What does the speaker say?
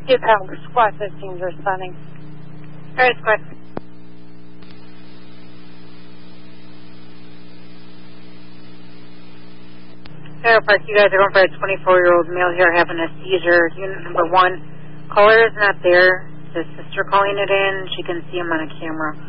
Give help. Squad 15 is responding. All right, squad. Fair Park, you guys are going for a 24-year-old male here having a seizure. Unit number 1. Caller is not there. The sister calling it in. She can see him on a camera.